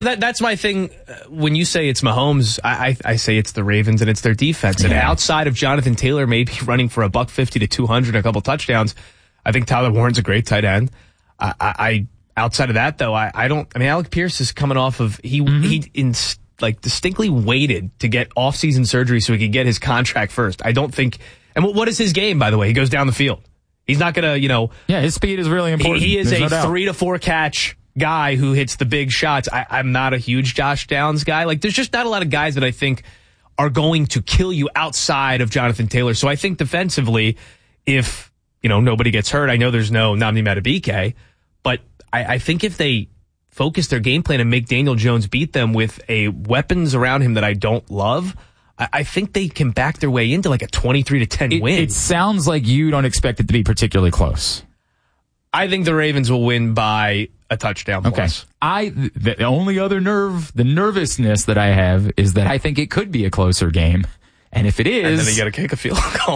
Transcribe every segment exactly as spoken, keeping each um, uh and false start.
That, that's my thing. When you say it's Mahomes, I, I, I say it's the Ravens and it's their defense. And yeah. outside of Jonathan Taylor maybe running for a buck fifty to two hundred, a couple touchdowns, I think Tyler Warren's a great tight end. I, I, I outside of that though, I, I don't. I mean, Alec Pierce is coming off of he mm-hmm. he in, like distinctly waited to get off-season surgery so he could get his contract first. I don't think. And what, what is his game, by the way? He goes down the field. He's not gonna, you know. Yeah, his speed is really important. He, he is There's a no doubt. three to four catch guy who hits the big shots. I, I'm not a huge Josh Downs guy. Like, there's just not a lot of guys that I think are going to kill you outside of Jonathan Taylor. So I think defensively, if, you know, nobody gets hurt, I know there's no Nnamdi Madubuike, but I, I think if they focus their game plan and make Daniel Jones beat them with a weapons around him that I don't love, I, I think they can back their way into like a twenty-three to ten it, win. It sounds like you don't expect it to be particularly close. I think the Ravens will win by a touchdown okay. plus. I the only other nerve, the nervousness that I have is that I think it could be a closer game, and if it is, and then they got to kick a field goal.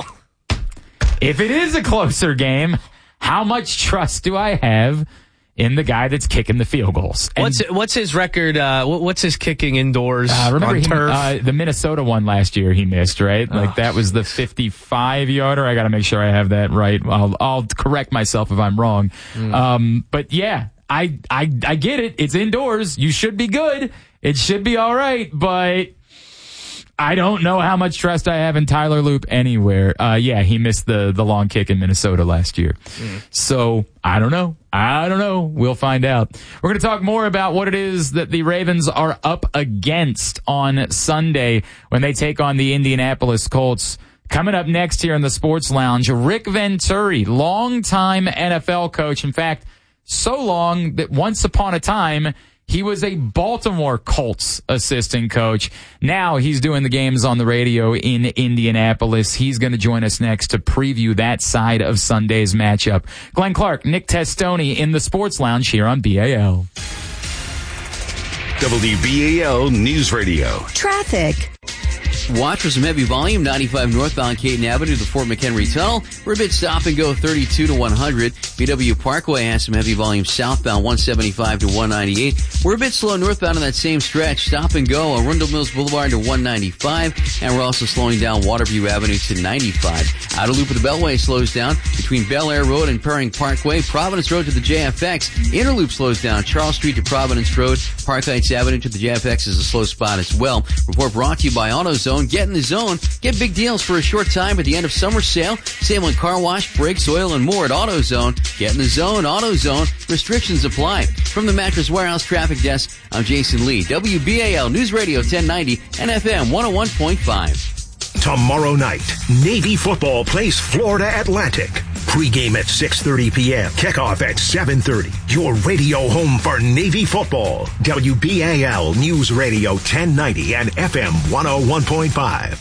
If it is a closer game, how much trust do I have in the guy that's kicking the field goals? And what's what's his record? Uh, what's his kicking indoors uh, remember on he, turf? Uh, the Minnesota one last year he missed, right? Like oh. that was the fifty-five yarder. I got to make sure I have that right. I'll I'll correct myself if I'm wrong. Mm. Um, but yeah, I I I get it. It's indoors. You should be good. It should be all right, but I don't know how much trust I have in Tyler Loop anywhere. Uh, yeah, he missed the, the long kick in Minnesota last year. Mm. So, I don't know. I don't know. We'll find out. We're going to talk more about what it is that the Ravens are up against on Sunday when they take on the Indianapolis Colts. Coming up next here in the Sports Lounge, Rick Venturi, longtime N F L coach. In fact, so long that once upon a time, he was a Baltimore Colts assistant coach. Now he's doing the games on the radio in Indianapolis. He's going to join us next to preview that side of Sunday's matchup. Glenn Clark, Nick Testoni in the Sports Lounge here on B A L. W B A L News Radio. Traffic. Watch for some heavy volume, ninety-five northbound Caton Avenue to Fort McHenry Tunnel. We're a bit stop and go thirty-two to one hundred. B W Parkway has some heavy volume southbound one seventy-five to one ninety-eight. We're a bit slow northbound on that same stretch. Stop and go Arundel Mills Boulevard to one ninety-five. And we're also slowing down Waterview Avenue to ninety-five. Outer loop of the Beltway slows down between Bel Air Road and Perring Parkway. Providence Road to the J F X. Inner loop slows down Charles Street to Providence Road. Park Heights Avenue to the J F X is a slow spot as well. Report brought to you by AutoZone. Get in the zone. Get big deals for a short time at the end of summer sale. Sale on car wash, brakes, oil, and more at AutoZone. Get in the zone. AutoZone. Restrictions apply. From the Mattress Warehouse Traffic Desk, I'm Jason Lee. W B A L News Radio ten ninety and F M one oh one point five. Tomorrow night, Navy football plays Florida Atlantic. Pre-game at six thirty p.m. Kickoff at seven thirty. Your radio home for Navy football. W B A L News Radio ten ninety and F M one oh one point five.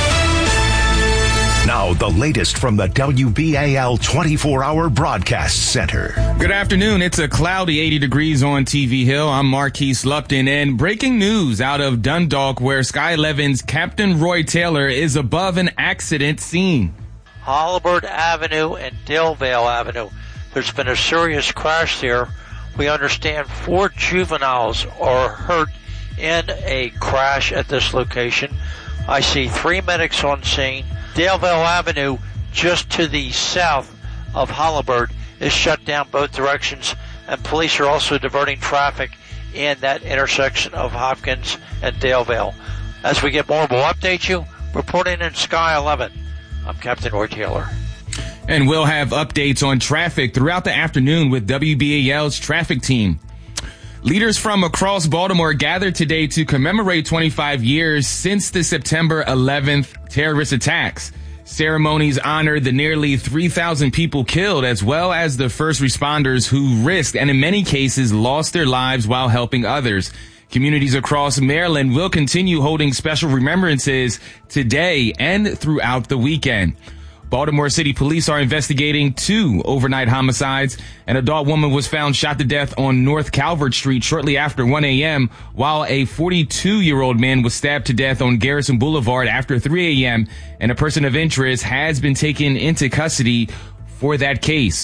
Now, the latest from the W B A L twenty-four hour Broadcast Center. Good afternoon. It's a cloudy eighty degrees on T V Hill. I'm Marquise Lupton, and breaking news out of Dundalk, where Sky eleven's Captain Roy Taylor is above an accident scene. Holabird Avenue and Dalevale Avenue. There's been a serious crash there. We understand four juveniles are hurt in a crash at this location. I see three medics on scene. Dalevale Avenue, just to the south of Holabird, is shut down both directions, and police are also diverting traffic in that intersection of Hopkins and Dalevale. As we get more, we'll update you. Reporting in Sky eleven, I'm Captain Roy Taylor. And we'll have updates on traffic throughout the afternoon with W B A L's traffic team. Leaders from across Baltimore gathered today to commemorate twenty-five years since the September eleventh terrorist attacks. Ceremonies honored the nearly three thousand people killed, as well as the first responders who risked and in many cases lost their lives while helping others. Communities across Maryland will continue holding special remembrances today and throughout the weekend. Baltimore City Police are investigating two overnight homicides. An adult woman was found shot to death on North Calvert Street shortly after one a.m., while a forty-two-year-old man was stabbed to death on Garrison Boulevard after three a.m., and a person of interest has been taken into custody for that case.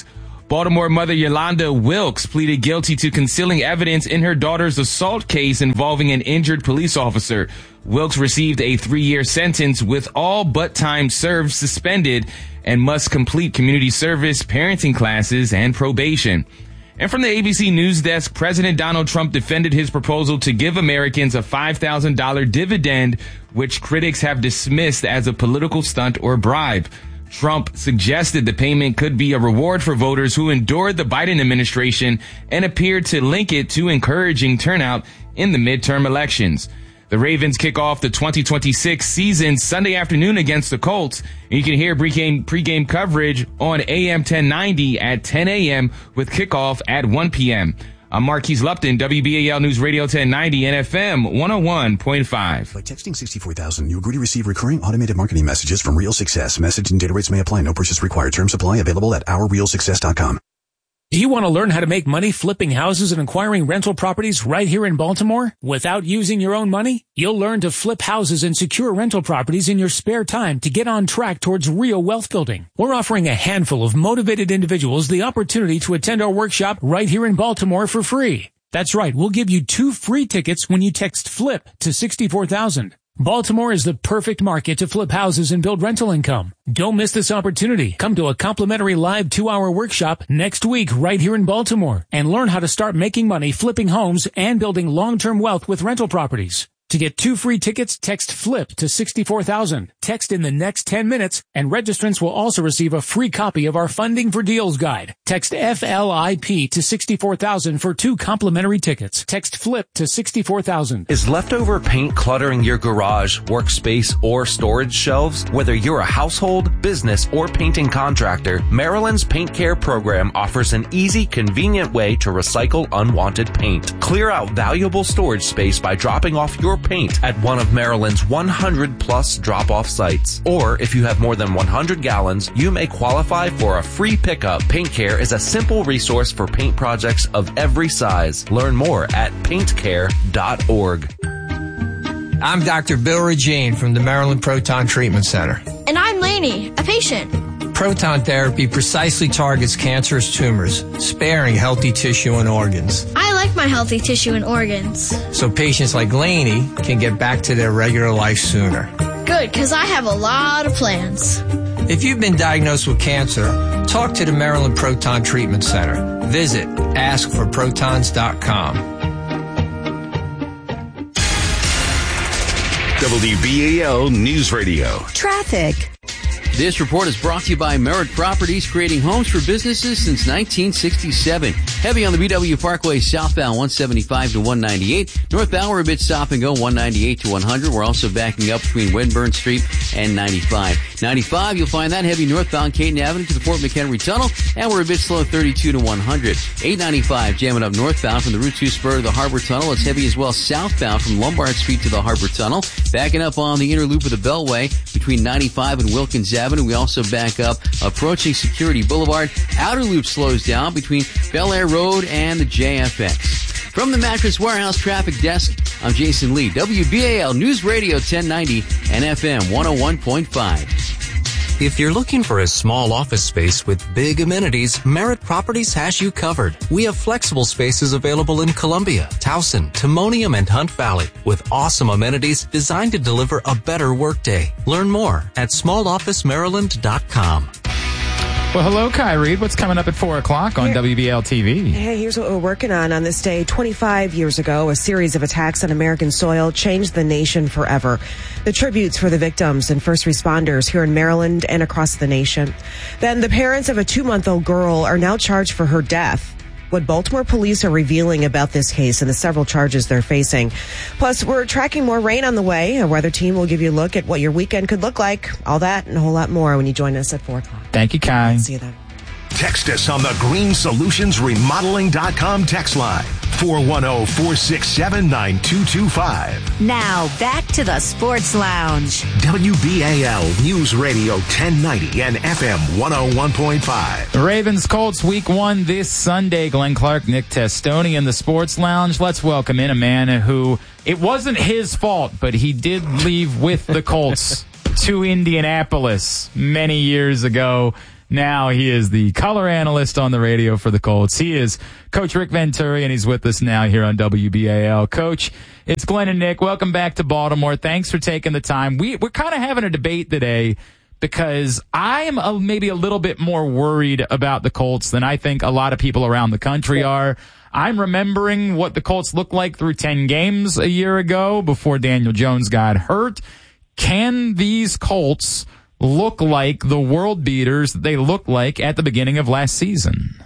Baltimore mother Yolanda Wilkes pleaded guilty to concealing evidence in her daughter's assault case involving an injured police officer. Wilkes received a three-year sentence with all but time served suspended and must complete community service, parenting classes, and probation. And from the A B C News Desk, President Donald Trump defended his proposal to give Americans a five thousand dollars dividend, which critics have dismissed as a political stunt or bribe. Trump suggested the payment could be a reward for voters who endured the Biden administration and appeared to link it to encouraging turnout in the midterm elections. The Ravens kick off the twenty twenty-six season Sunday afternoon against the Colts. And you can hear pregame, pregame coverage on A M ten ninety at ten a.m. with kickoff at one p.m. I'm Marquise Lupton, W B A L News Radio ten ninety and F M one oh one point five. By texting sixty-four thousand, you agree to receive recurring automated marketing messages from Real Success. Message and data rates may apply. No purchase required. Terms apply. Available at our real success dot com. Do you want to learn how to make money flipping houses and acquiring rental properties right here in Baltimore without using your own money? You'll learn to flip houses and secure rental properties in your spare time to get on track towards real wealth building. We're offering a handful of motivated individuals the opportunity to attend our workshop right here in Baltimore for free. That's right, we'll give you two free tickets when you text FLIP to sixty-four thousand. Baltimore is the perfect market to flip houses and build rental income. Don't miss this opportunity. Come to a complimentary live two-hour workshop next week right here in Baltimore and learn how to start making money flipping homes and building long-term wealth with rental properties. To get two free tickets, text FLIP to sixty-four thousand. Text in the next ten minutes, and registrants will also receive a free copy of our Funding for Deals guide. Text F L I P to sixty-four thousand for two complimentary tickets. Text FLIP to sixty-four thousand. Is leftover paint cluttering your garage, workspace, or storage shelves? Whether you're a household, business, or painting contractor, Maryland's Paint Care program offers an easy, convenient way to recycle unwanted paint. Clear out valuable storage space by dropping off your paint at one of Maryland's one hundred plus drop-off sites. Or if you have more than one hundred gallons, you may qualify for a free pickup. Paint Care is a simple resource for paint projects of every size. Learn more at paint care dot org. I'm Doctor Bill Regine from the Maryland Proton Treatment Center. And I'm Lainey, a patient. Proton therapy precisely targets cancerous tumors, sparing healthy tissue and organs. I like my healthy tissue and organs. So patients like Lainey can get back to their regular life sooner. Good, because I have a lot of plans. If you've been diagnosed with cancer, talk to the Maryland Proton Treatment Center. Visit ask for protons dot com. W B A L News Radio. Traffic. This report is brought to you by Merritt Properties, creating homes for businesses since nineteen sixty-seven. Heavy on the B W Parkway southbound one seventy-five to one ninety-eight. Northbound we're a bit stop and go one ninety-eight to one hundred. We're also backing up between Winburn Street and ninety-five. ninety-five, you'll find that heavy northbound Caton Avenue to the Fort McHenry Tunnel, and we're a bit slow thirty-two to one hundred. eight ninety-five jamming up northbound from the Route two spur to the Harbor Tunnel. It's heavy as well southbound from Lombard Street to the Harbor Tunnel. Backing up on the inner loop of the Beltway between ninety-five and Wilkins Avenue. We also back up approaching Security Boulevard. Outer loop slows down between Bel Air Road and the J F X. From the Mattress Warehouse Traffic Desk, I'm Jason Lee, W B A L News Radio ten ninety and F M one oh one point five. If you're looking for a small office space with big amenities, Merritt Properties has you covered. We have flexible spaces available in Columbia, Towson, Timonium, and Hunt Valley with awesome amenities designed to deliver a better workday. Learn more at small office maryland dot com. Well, hello, Kai Reed. What's coming up at four o'clock on Here, W B L T V? Hey, here's what we're working on. On this day, twenty-five years ago, a series of attacks on American soil changed the nation forever. The tributes for the victims and first responders here in Maryland and across the nation. Then the parents of a two-month-old girl are now charged for her death. What Baltimore police are revealing about this case and the several charges they're facing. Plus, we're tracking more rain on the way. A weather team will give you a look at what your weekend could look like. All that and a whole lot more when you join us at four o'clock. Thank you, Kai. See you then. Text us on the green solutions remodeling dot com text line. four one zero, four six seven, nine two two five. Now, back to the Sports Lounge. W B A L News Radio ten ninety and F M one oh one point five. The Ravens Colts week one this Sunday. Glenn Clark, Nick Testoni in the Sports Lounge. Let's welcome in a man who, it wasn't his fault, but he did leave with the Colts to Indianapolis many years ago. Now he is the color analyst on the radio for the Colts. He is Coach Rick Venturi, and he's with us now here on W B A L. Coach, it's Glenn and Nick. Welcome back to Baltimore. Thanks for taking the time. We, we're kind of having a debate today because I'm a, maybe a little bit more worried about the Colts than I think a lot of people around the country are. I'm remembering what the Colts looked like through ten games a year ago before Daniel Jones got hurt. Can these Colts look like the world beaters that they looked like at the beginning of last season?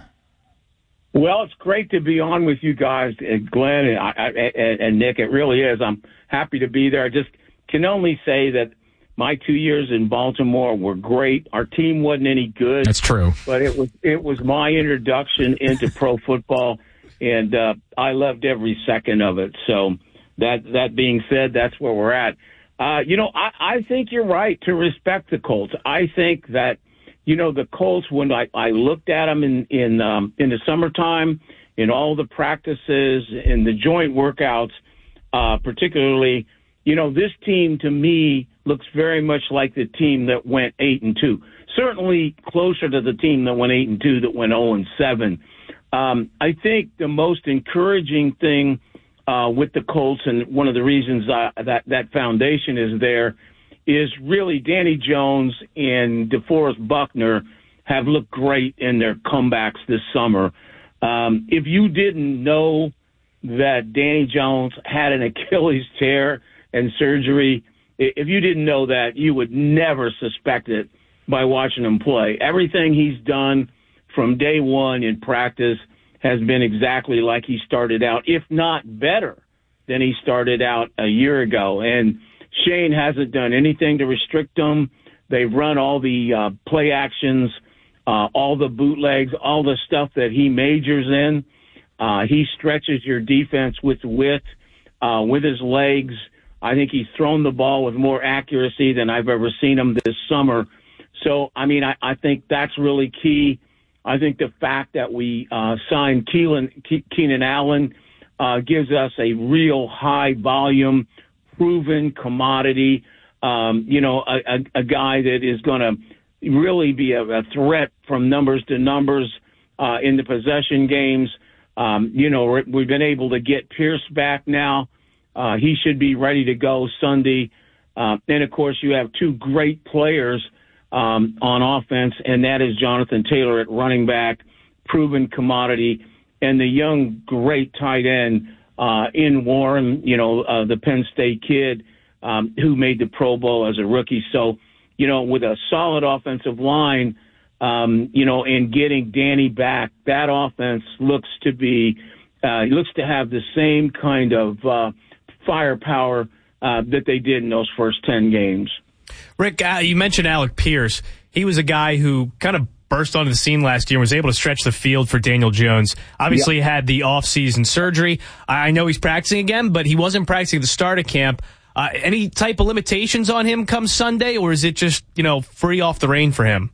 Well, it's great to be on with you guys, Glenn and, I, and, and Nick. It really is. I'm happy to be there. I just can only say that my two years in Baltimore were great. Our team wasn't any good. That's true. But it was it was my introduction into pro football, and uh, I loved every second of it. So that that being said, that's where we're at. Uh, you know, I, I think you're right to respect the Colts. I think that, you know, the Colts, when I, I looked at them in in, um, in the summertime, in all the practices, in the joint workouts, uh, particularly, you know, this team to me looks very much like the team that went eight and two. Certainly closer to the team that went eight and two, that went zero and seven. Um, I think the most encouraging thing Uh, with the Colts, and one of the reasons uh, that that foundation is there, is really Danny Jones and DeForest Buckner have looked great in their comebacks this summer. Um, if you didn't know that Danny Jones had an Achilles tear and surgery, if you didn't know that, you would never suspect it by watching him play. Everything he's done from day one in practice has been exactly like he started out, if not better than he started out a year ago. And Shane hasn't done anything to restrict him. They've run all the uh, play actions, uh, all the bootlegs, all the stuff that he majors in. Uh, he stretches your defense with width, uh, with his legs. I think he's thrown the ball with more accuracy than I've ever seen him this summer. So, I mean, I, I think that's really key. I think the fact that we uh, signed Keelan, Ke- Keenan Allen uh, gives us a real high volume, proven commodity, um, you know, a, a, a guy that is going to really be a, a threat from numbers to numbers uh, in the possession games. Um, you know, we've been able to get Pierce back now. Uh, he should be ready to go Sunday. Uh, and, of course, you have two great players Um, on offense, and that is Jonathan Taylor at running back, proven commodity, and the young, great tight end uh, in Warren, you know, uh, the Penn State kid um, who made the Pro Bowl as a rookie. So, you know, with a solid offensive line, um, you know, and getting Danny back, that offense looks to be, uh, looks to have the same kind of uh, firepower uh, that they did in those first ten games. Rick, uh, you mentioned Alec Pierce. He was a guy who kind of burst onto the scene last year and was able to stretch the field for Daniel Jones. Obviously, yep. had the off-season surgery. I know he's practicing again, but he wasn't practicing at the start of camp. Uh, any type of limitations on him come Sunday, or is it just, you know, free off the rein for him?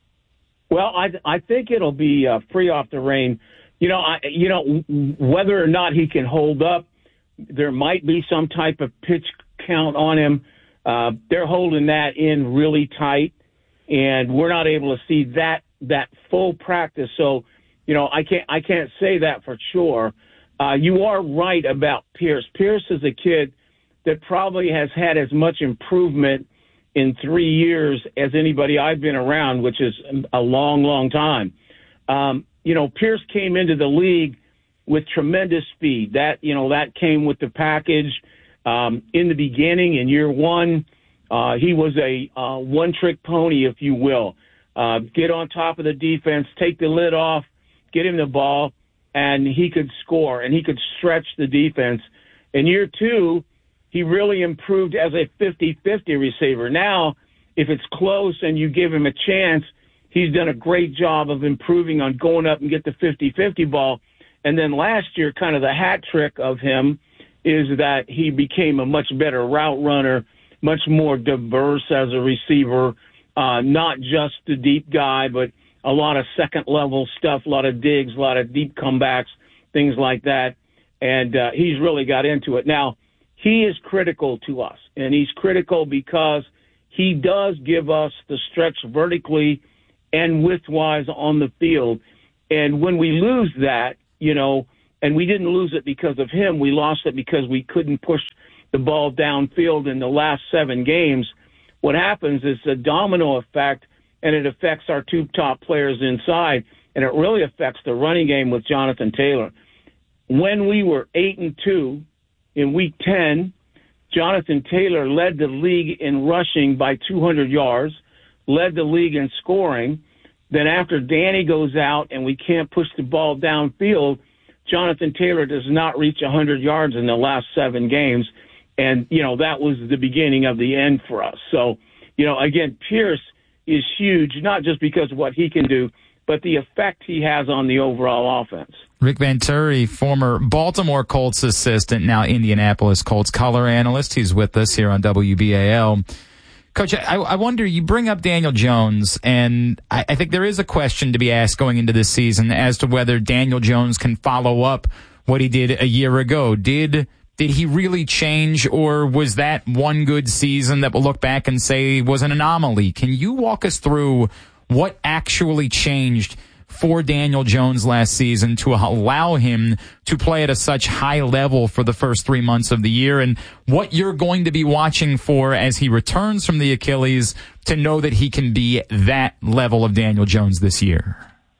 Well, I I think it'll be uh, free off the rein. You know, I, you know, whether or not he can hold up, there might be some type of pitch count on him. Uh, they're holding that in really tight, and we're not able to see that that full practice. So, you know, I can't I can't say that for sure. Uh, you are right about Pierce. Pierce is a kid that probably has had as much improvement in three years as anybody I've been around, which is a long, long time. Um, you know, Pierce came into the league with tremendous speed. That, you know, that came with the package. Um, in the beginning, in year one, uh, he was a uh, one-trick pony, if you will. Uh, get on top of the defense, take the lid off, get him the ball, and he could score, and he could stretch the defense. In year two, he really improved as a fifty-fifty receiver. Now, if it's close and you give him a chance, he's done a great job of improving on going up and get the fifty-fifty ball. And then last year, kind of the hat trick of him is that he became a much better route runner, much more diverse as a receiver, uh, not just the deep guy, but a lot of second-level stuff, a lot of digs, a lot of deep comebacks, things like that. And uh, he's really got into it. Now, he is critical to us, and he's critical because he does give us the stretch vertically and width-wise on the field. And when we lose that, you know, and we didn't lose it because of him, we lost it because we couldn't push the ball downfield in the last seven games. What happens is a domino effect, and it affects our two top players inside, and it really affects the running game with Jonathan Taylor. When we were eight and two in week ten, Jonathan Taylor led the league in rushing by two hundred yards, led the league in scoring. Then after Danny goes out and we can't push the ball downfield, Jonathan Taylor does not reach one hundred yards in the last seven games. And, you know, that was the beginning of the end for us. So, you know, again, Pierce is huge, not just because of what he can do, but the effect he has on the overall offense. Rick Venturi, former Baltimore Colts assistant, now Indianapolis Colts color analyst. He's with us here on W B A L. Coach, I, I wonder, you bring up Daniel Jones, and I, I think there is a question to be asked going into this season as to whether Daniel Jones can follow up what he did a year ago. Did did he really change, or was that one good season that we'll look back and say was an anomaly? Can you walk us through what actually changed for Daniel Jones last season to allow him to play at a such high level for the first three months of the year, and what you're going to be watching for as he returns from the Achilles to know that he can be that level of Daniel Jones this year?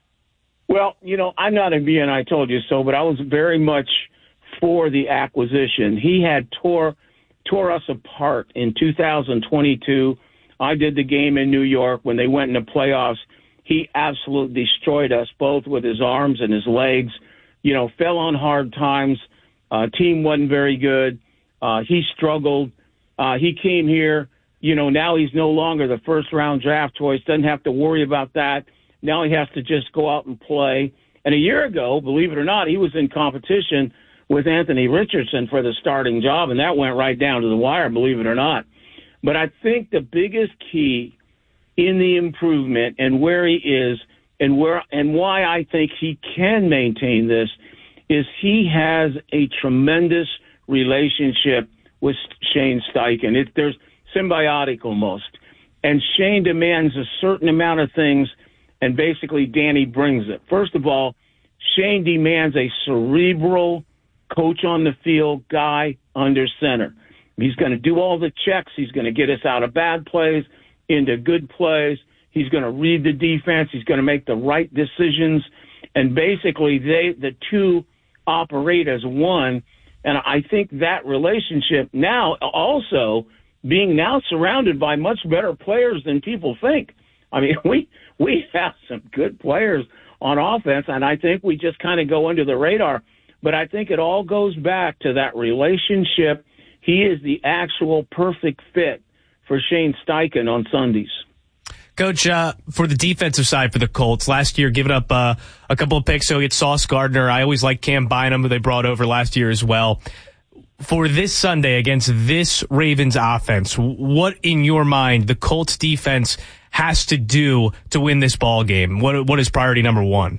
Well, you know, I'm not a B N I told you so, but I was very much for the acquisition. He had tore tore us apart in two thousand twenty-two. I did the game in New York when they went into playoffs. He absolutely destroyed us both with his arms and his legs. You know, fell on hard times. Uh, team wasn't very good. Uh, he struggled. Uh, he came here. You know, now he's no longer the first-round draft choice. Doesn't have to worry about that. Now he has to just go out and play. And a year ago, believe it or not, he was in competition with Anthony Richardson for the starting job, and that went right down to the wire, believe it or not. But I think the biggest key in the improvement and where he is and where and why I think he can maintain this is he has a tremendous relationship with Shane Steichen. It, there's symbiotic almost. And Shane demands a certain amount of things, and basically Danny brings it. First of all, Shane demands a cerebral coach on the field guy under center. He's going to do all the checks. He's going to get us out of bad plays into good plays. He's going to read the defense. He's going to make the right decisions. And basically, they the two operate as one. And I think that relationship now also being now surrounded by much better players than people think. I mean, we we have some good players on offense, and I think we just kind of go under the radar. But I think it all goes back to that relationship. He is the actual perfect fit for Shane Steichen on Sundays. Coach, uh, for the defensive side for the Colts, last year giving up uh, a couple of picks, so we had Sauce Gardner. I always liked Cam Bynum, who they brought over last year as well. For this Sunday against this Ravens offense, what in your mind the Colts defense has to do to win this ball game? What what is priority number one?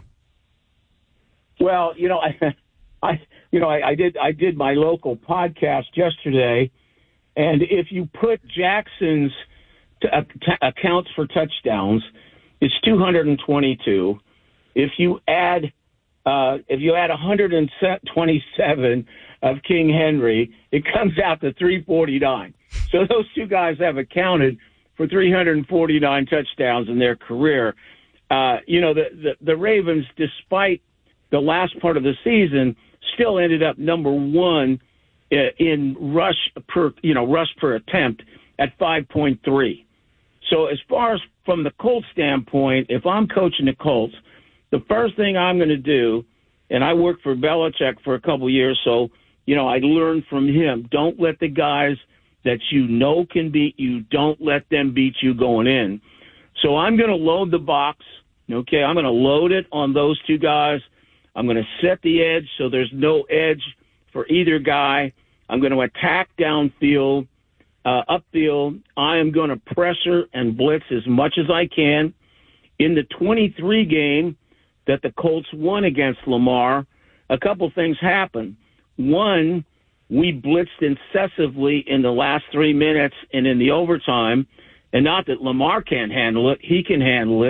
Well, you know, I, I you know, I, I did I did my local podcast yesterday, and if you put Jackson's t- t- accounts for touchdowns, it's two hundred twenty-two. If you add uh, if you add one hundred twenty-seven of King Henry, it comes out to three forty-nine. So those two guys have accounted for three hundred forty-nine touchdowns in their career. Uh, you know, the, the, the Ravens, despite the last part of the season, still ended up number one in rush per, you know, rush per attempt at five point three. So as far as from the Colts standpoint, if I'm coaching the Colts, the first thing I'm going to do, and I worked for Belichick for a couple of years, so, you know, I learned from him, don't let the guys that you know can beat you, don't let them beat you going in. So I'm going to load the box, okay? I'm going to load it on those two guys. I'm going to set the edge so there's no edge for either guy. I'm going to attack downfield, uh, upfield. I am going to pressure and blitz as much as I can. In the twenty-three game that the Colts won against Lamar, a couple things happened. One, we blitzed incessively in the last three minutes and in the overtime, and not that Lamar can't handle it. He can handle it.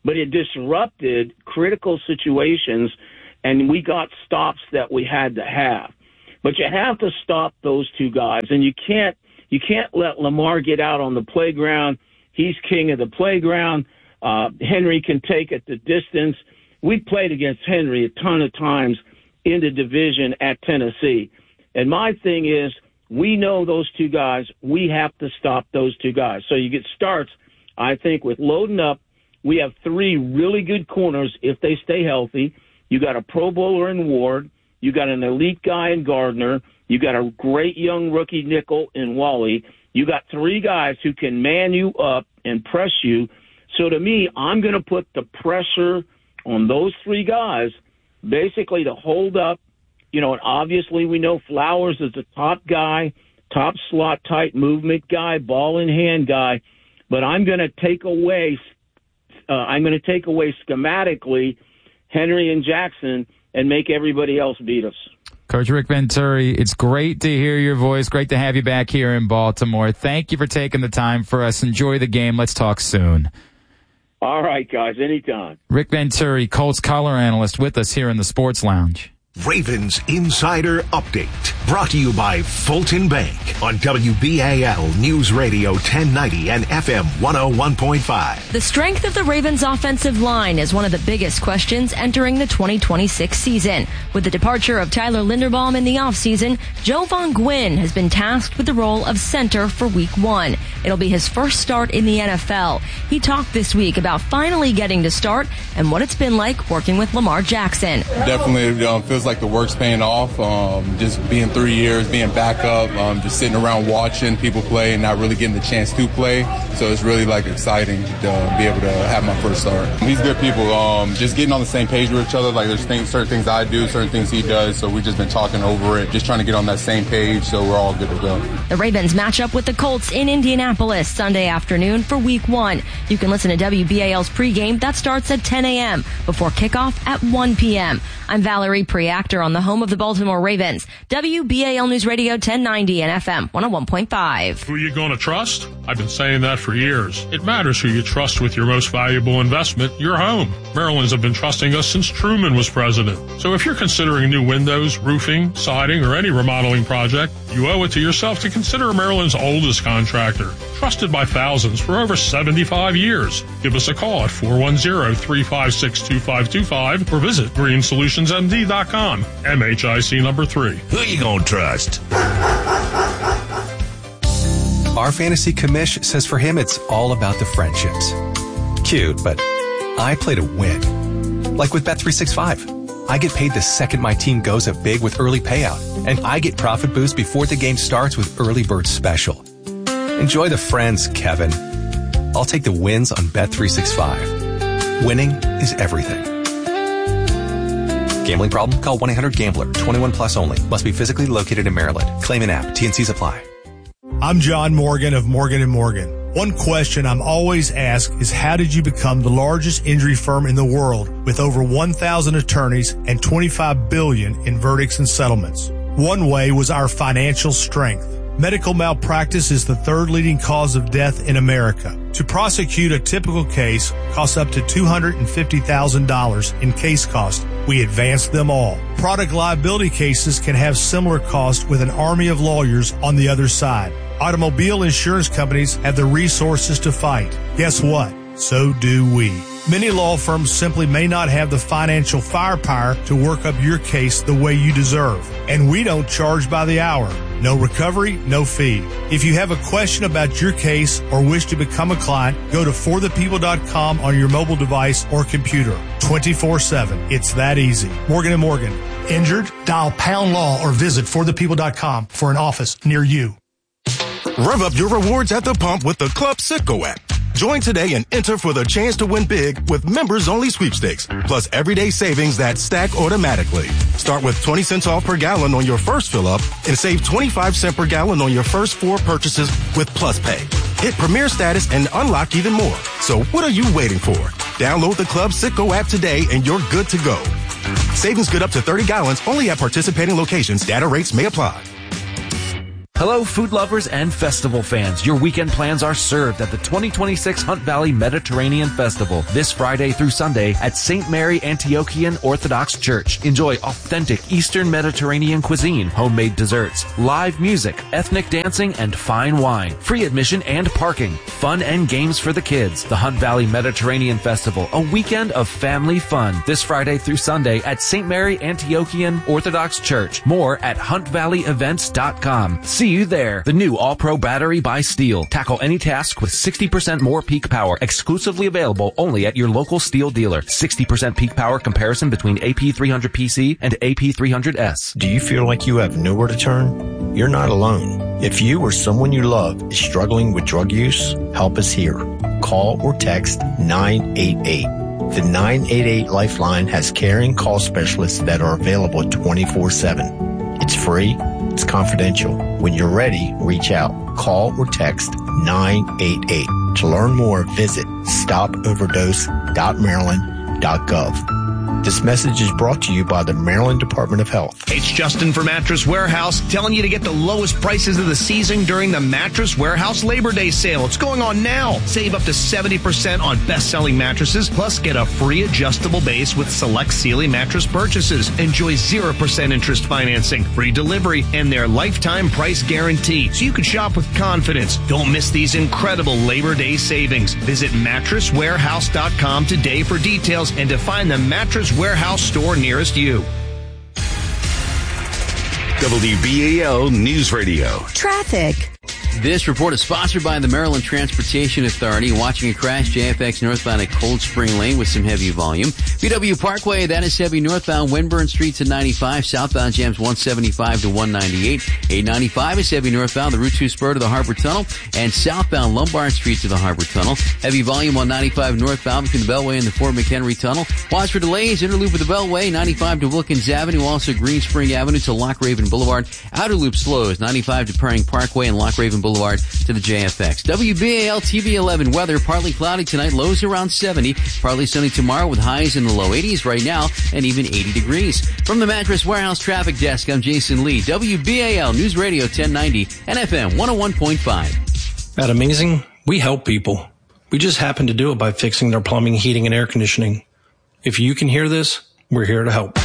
but it disrupted critical situations, and we got stops that we had to have. But you have to stop those two guys, and you can't you can't let Lamar get out on the playground. He's king of the playground. Uh, Henry can take it the distance. We played against Henry a ton of times in the division at Tennessee. And my thing is, we know those two guys. We have to stop those two guys. So you get starts, I think, with loading up. We have three really good corners if they stay healthy. You got a Pro Bowler in Ward. You got an elite guy in Gardner. You got a great young rookie nickel in Wally. You got three guys who can man you up and press you. So to me, I'm going to put the pressure on those three guys basically to hold up. You know, and obviously we know Flowers is the top guy, top slot type movement guy, ball in hand guy. But I'm going to take away, uh, I'm going to take away schematically Henry and Jackson and make everybody else beat us. Coach Rick Venturi, it's great to hear your voice. Great to have you back here in Baltimore. Thank you for taking the time for us. Enjoy the game. Let's talk soon. All right, guys, anytime. Rick Venturi, Colts color analyst, with us here in the Sports Lounge. Ravens Insider Update, brought to you by Fulton Bank on W B A L News Radio ten ninety and F M one oh one point five. The strength of the Ravens offensive line is one of the biggest questions entering the twenty twenty-six season. With the departure of Tyler Linderbaum in the offseason, Joe Von Gwyn has been tasked with the role of center for week one. It'll be his first start in the N F L. He talked this week about finally getting to start and what it's been like working with Lamar Jackson. Definitely um, feels like the work's paying off. Um, just being three years, being backup, um, just sitting around watching people play and not really getting the chance to play. So it's really like exciting to be able to have my first start. He's good people. Um, just getting on the same page with each other. Like there's things, certain things I do, certain things he does. So we've just been talking over it, just trying to get on that same page. So we're all good to go. The Ravens match up with the Colts in Indianapolis Sunday afternoon for week one. You can listen to W B A L's pregame. That starts at ten a.m. before kickoff at one p.m. I'm Valerie Preactor on the home of the Baltimore Ravens. W B A L News Radio ten ninety and F M one oh one point five. Who you going to trust? I've been saying that for years. It matters who you trust with your most valuable investment, your home. Maryland's have been trusting us since Truman was president. So if you're considering new windows, roofing, siding, or any remodeling project, you owe it to yourself to consider Maryland's oldest contractor. Trusted by thousands for over seventy-five years. Give us a call at four one zero, three five six, two five two five or visit green solutions m d dot com. M H I C number three. Who you gonna trust? Our fantasy commish says for him it's all about the friendships. Cute, but I play to win. Like with Bet three sixty-five. I get paid the second my team goes up big with early payout, and I get profit boost before the game starts with Early Bird Special. Enjoy the friends, Kevin. I'll take the wins on Bet three sixty-five. Winning is everything. Gambling problem? Call one eight hundred gambler. twenty-one plus only. Must be physically located in Maryland. Claim an app. T and Cs apply. I'm John Morgan of Morgan and Morgan. One question I'm always asked is how did you become the largest injury firm in the world with over one thousand attorneys and twenty-five billion dollars in verdicts and settlements? One way was our financial strength. Medical malpractice is the third leading cause of death in America. To prosecute a typical case costs up to two hundred fifty thousand dollars in case costs. We advance them all. Product liability cases can have similar costs with an army of lawyers on the other side. Automobile insurance companies have the resources to fight. Guess what? So do we. Many law firms simply may not have the financial firepower to work up your case the way you deserve. And we don't charge by the hour. No recovery, no fee. If you have a question about your case or wish to become a client, go to for the people dot com on your mobile device or computer. twenty-four seven. It's that easy. Morgan and Morgan. Injured? Dial pound law or visit for the people dot com for an office near you. Rev up your rewards at the pump with the Club Citgo app. Join today and enter for the chance to win big with members-only sweepstakes, plus everyday savings that stack automatically. Start with twenty cents off per gallon on your first fill-up and save twenty-five cents per gallon on your first four purchases with Plus Pay. Hit Premier status and unlock even more. So what are you waiting for? Download the Club Citgo app today and you're good to go. Savings good up to thirty gallons only at participating locations. Data rates may apply. Hello, food lovers and festival fans. Your weekend plans are served at the twenty twenty-six Hunt Valley Mediterranean Festival this Friday through Sunday at Saint Mary Antiochian Orthodox Church. Enjoy authentic Eastern Mediterranean cuisine, homemade desserts, live music, ethnic dancing, and fine wine. Free admission and parking. Fun and games for the kids. The Hunt Valley Mediterranean Festival, a weekend of family fun. This Friday through Sunday at Saint Mary Antiochian Orthodox Church. More at hunt valley events dot com. See you there. The new All-Pro battery by Steel. Tackle any task with sixty percent more peak power. Exclusively available only at your local Steel dealer. sixty percent peak power comparison between A P three hundred P C and A P three hundred S. Do you feel like you have nowhere to turn? You're not alone. If you or someone you love is struggling with drug use, help is here. Call or text nine eight eight. The nine eight eight Lifeline has caring call specialists that are available twenty-four seven. It's free. It's confidential. When you're ready, reach out. Call or text nine eight eight. To learn more, visit stop overdose dot maryland dot gov. This message is brought to you by the Maryland Department of Health. It's Justin for Mattress Warehouse telling you to get the lowest prices of the season during the Mattress Warehouse Labor Day sale. It's going on now. Save up to seventy percent on best-selling mattresses, plus get a free adjustable base with select Sealy mattress purchases. Enjoy zero percent interest financing, free delivery, and their lifetime price guarantee, so you can shop with confidence. Don't miss these incredible Labor Day savings. Visit mattress warehouse dot com today for details and to find the Mattress Warehouse store nearest you. W B A L News Radio. Traffic. This report is sponsored by the Maryland Transportation Authority. Watching a crash, J F X northbound at Cold Spring Lane with some heavy volume. B W Parkway, that is heavy northbound Winburn Street to ninety-five. Southbound jams one seventy-five to one ninety-eight. eight ninety-five is heavy northbound, the Route two spur to the Harbor Tunnel. And southbound Lombard Street to the Harbor Tunnel. Heavy volume on ninety-five northbound between the Beltway and the Fort McHenry Tunnel. Watch for delays, inner loop of the Beltway, ninety-five to Wilkins Avenue. Also Green Spring Avenue to Lock Raven Boulevard. Outer loop slows, ninety-five to Perring Parkway and Lock Raven Boulevard to the J F X. W B A L T V eleven weather, partly cloudy tonight, lows around seventy. Partly sunny tomorrow with highs in the low eighties right now and even eighty degrees. From the Mattress Warehouse Traffic Desk, I'm Jason Lee. W B A L News Radio ten ninety and F M one oh one point five. At Amazing, we help people. We just happen to do it by fixing their plumbing, heating, and air conditioning. If you can hear this, we're here to help.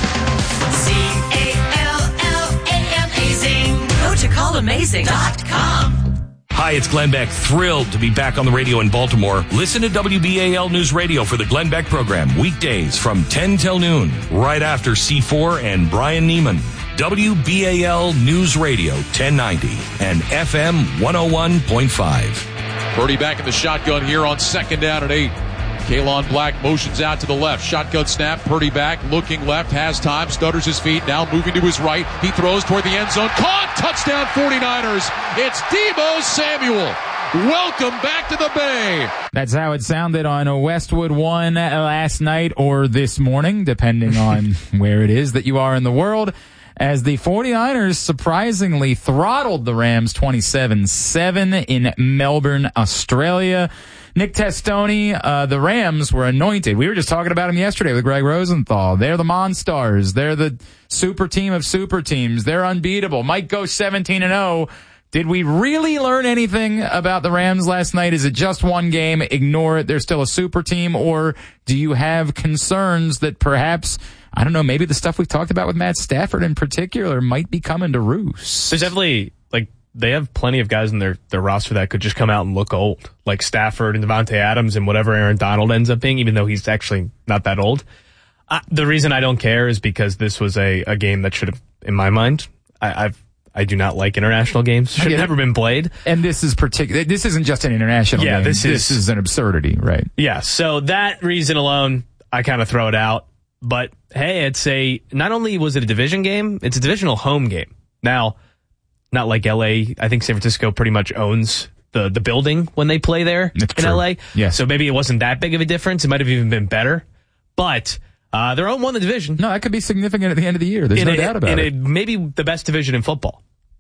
C A L L A M Amazing. Go to call amazing dot com. Hi, it's Glenn Beck. Thrilled to be back on the radio in Baltimore. Listen to W B A L News Radio for the Glenn Beck program, weekdays from ten till noon, right after C four and Brian Neiman. W B A L News Radio ten ninety and F M one oh one point five. Purdy back in the shotgun here on second down and eight. Kalon Black motions out to the left. Shotgun snap. Purdy back, looking left, has time, stutters his feet, now moving to his right. He throws toward the end zone. Caught! Touchdown forty-niners. It's Deebo Samuel. Welcome back to the Bay. That's how it sounded on Westwood One last night or this morning, depending on where it is that you are in the world, as the forty-niners surprisingly throttled the Rams twenty-seven seven in Melbourne, Australia. Nick Testoni, uh, the Rams were anointed. We were just talking about them yesterday with Greg Rosenthal. They're the Monstars. They're the super team of super teams. They're unbeatable. Might go seventeen and oh. Did we really learn anything about the Rams last night? Is it just one game? Ignore it. They're still a super team. Or do you have concerns that perhaps, I don't know, maybe the stuff we've talked about with Matt Stafford in particular might be coming to roost? There's definitely, like, they have plenty of guys in their, their roster that could just come out and look old, like Stafford and Devontae Adams and whatever Aaron Donald ends up being, even though he's actually not that old. Uh, the reason I don't care is because this was a, a game that should have, in my mind, I, I've I do not like international games. Should have never been played. And this is particular. This isn't just an international yeah, game. This is, this is an absurdity, right? Yeah. So that reason alone, I kind of throw it out. But hey, it's a, not only was it a division game, it's a divisional home game. Now, not like L A. I think San Francisco pretty much owns the, the building when they play there That's in true. L A. Yeah. So maybe it wasn't that big of a difference. It might have even been better. But uh, they're on won the division. No, that could be significant at the end of the year. There's in no a, doubt about in it. A, maybe the best division in football.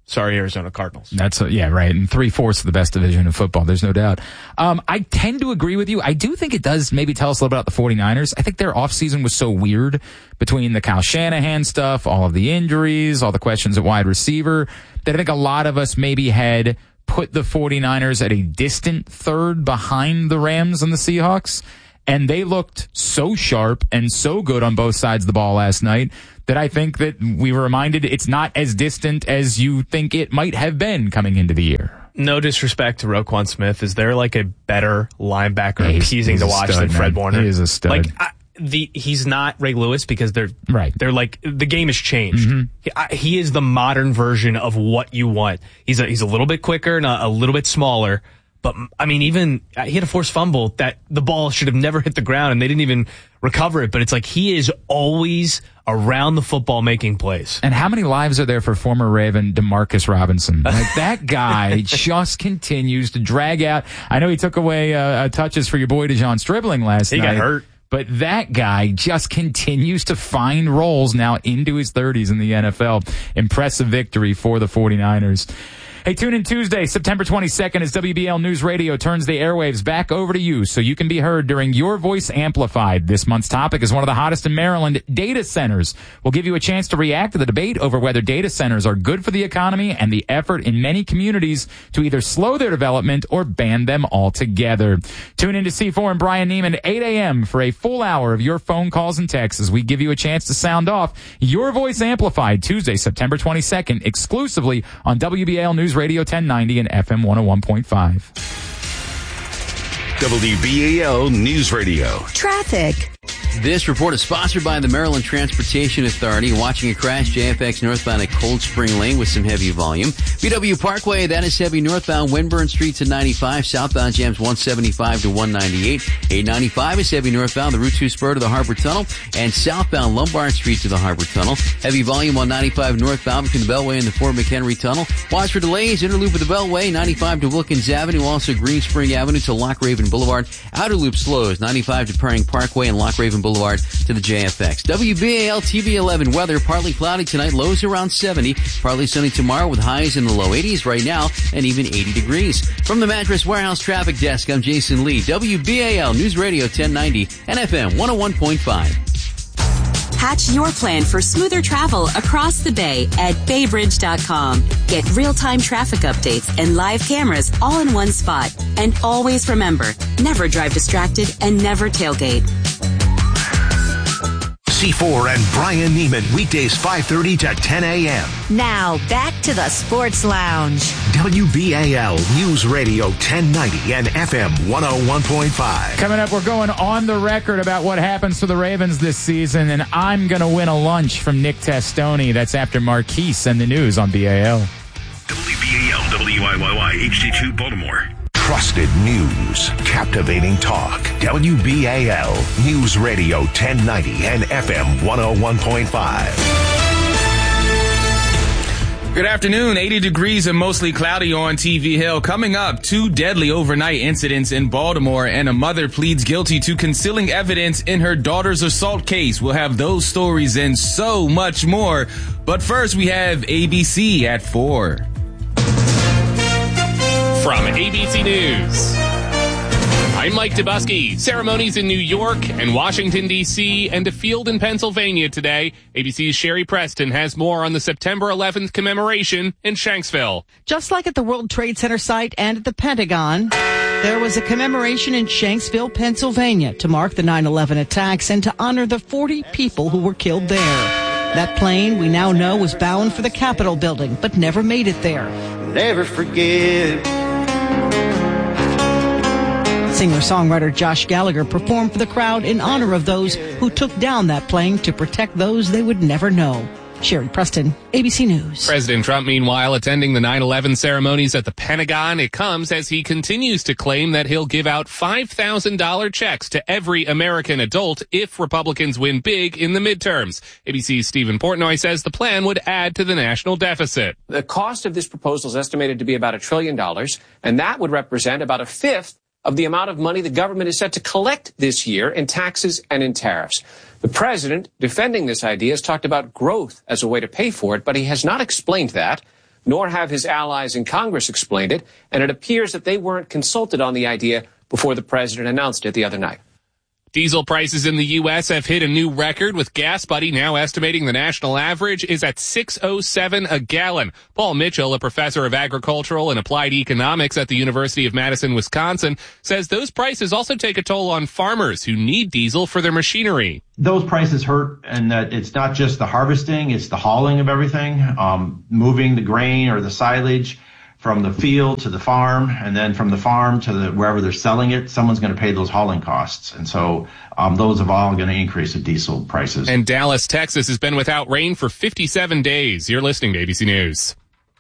Sorry, Arizona Cardinals. That's a, yeah, right. And three-fourths of the best division of football. There's no doubt. Um, I tend to agree with you. I do think it does maybe tell us a little about the 49ers. I think their offseason was so weird between the Kyle Shanahan stuff, all of the injuries, all the questions at wide receiver, that I think a lot of us maybe had put the 49ers at a distant third behind the Rams and the Seahawks. And they looked so sharp and so good on both sides of the ball last night that I think that we were reminded it's not as distant as you think it might have been coming into the year. No disrespect to Roquan Smith. Is there like a better linebacker Yeah, he's- appeasing he's to a watch stud, than Fred man. Warner? He is a stud. Like I, the he's not Ray Lewis because they're right. They're like the game has changed. Mm-hmm. He, I, he is the modern version of what you want. He's a he's a little bit quicker and a, a little bit smaller. But, I mean, even uh, he had a forced fumble that the ball should have never hit the ground, and they didn't even recover it. But it's like he is always around the football making plays. And how many lives are there for former Raven DeMarcus Robinson? Like, that guy just continues to drag out. I know he took away uh, touches for your boy DeJon Stribling last He night. got hurt. But that guy just continues to find roles now into his thirties in the N F L. Impressive victory for the 49ers. Hey, tune in Tuesday, September twenty-second, as W B L News Radio turns the airwaves back over to you so you can be heard during Your Voice Amplified. This month's topic is one of the hottest in Maryland, data centers. We'll give you a chance to react to the debate over whether data centers are good for the economy and the effort in many communities to either slow their development or ban them altogether. Tune in to C four and Brian Neiman at eight a.m. for a full hour of your phone calls and texts as we give you a chance to sound off Your Voice Amplified Tuesday, September twenty-second, exclusively on W B L News Radio ten ninety and F M one oh one point five. W B A L News Radio. Traffic. This report is sponsored by the Maryland Transportation Authority. Watching a crash, J F X northbound at Cold Spring Lane with some heavy volume. B W Parkway, that is heavy northbound Winburn Street to ninety-five. Southbound jams one seventy-five to one ninety-eight. eight ninety-five is heavy northbound, the Route two spur to the Harbor Tunnel. And southbound Lombard Street to the Harbor Tunnel. Heavy volume on ninety-five northbound between the Beltway and the Fort McHenry Tunnel. Watch for delays, inner loop of the Beltway, ninety-five to Wilkins Avenue. Also Green Spring Avenue to Lock Raven Boulevard. Outer loop slows, ninety-five to Perring Parkway and Lock Raven Boulevard to the J F X. W B A L T V eleven weather, partly cloudy tonight, lows around seventy, partly sunny tomorrow with highs in the low eighties right now and even eighty degrees. From the Mattress Warehouse Traffic Desk, I'm Jason Lee, W B A L News Radio ten ninety and F M one oh one point five. Hatch your plan for smoother travel across the bay at baybridge dot com. Get real-time traffic updates and live cameras all in one spot. And always remember, never drive distracted and never tailgate. C four and Brian Neiman, weekdays five thirty to ten a.m. Now, back to the Sports Lounge. W B A L News Radio ten ninety and F M one oh one point five. Coming up, we're going on the record about what happens to the Ravens this season, and I'm going to win a lunch from Nick Testoni. That's after Marquise and the news on B A L. W B A L W I Y Y H D two Baltimore. Trusted news, captivating talk. W B A L News Radio ten ninety and F M one oh one point five. Good afternoon. eighty degrees and mostly cloudy on T V Hill. Coming up, two deadly overnight incidents in Baltimore, and a mother pleads guilty to concealing evidence in her daughter's assault case. We'll have those stories and so much more. But first, we have A B C at four. From A B C News, I'm Mike Dubusky. Ceremonies in New York and Washington, D C, and a field in Pennsylvania today. A B C's Sherry Preston has more on the September eleventh commemoration in Shanksville. Just like at the World Trade Center site and at the Pentagon, there was a commemoration in Shanksville, Pennsylvania to mark the nine eleven attacks and to honor the forty people who were killed there. That plane, we now know, was bound for the Capitol building, but never made it there. Never forget. Singer-songwriter Josh Gallagher performed for the crowd in honor of those who took down that plane to protect those they would never know. Sherry Preston, A B C News. President Trump, meanwhile, attending the nine eleven ceremonies at the Pentagon. It comes as he continues to claim that he'll give out five thousand dollars checks to every American adult if Republicans win big in the midterms. A B C's Stephen Portnoy says the plan would add to the national deficit. The cost of this proposal is estimated to be about a trillion dollars, and that would represent about a fifth of the amount of money the government is set to collect this year in taxes and in tariffs. The president, defending this idea, has talked about growth as a way to pay for it, but he has not explained that. nor have his allies in Congress explained it, and it appears that they weren't consulted on the idea before the president announced it the other night. Diesel prices in the U S have hit a new record, with Gas Buddy now estimating the national average is at six oh seven a gallon. Paul Mitchell, a professor of agricultural and applied economics at the University of Madison, Wisconsin, says those prices also take a toll on farmers who need diesel for their machinery. Those prices hurt, and that it's not just the harvesting, it's the hauling of everything, um, moving the grain or the silage from the field to the farm, and then from the farm to the wherever they're selling it. Someone's going to pay those hauling costs. And so um, those are all going to increase the diesel prices. And Dallas, Texas has been without rain for fifty-seven days. You're listening to A B C News.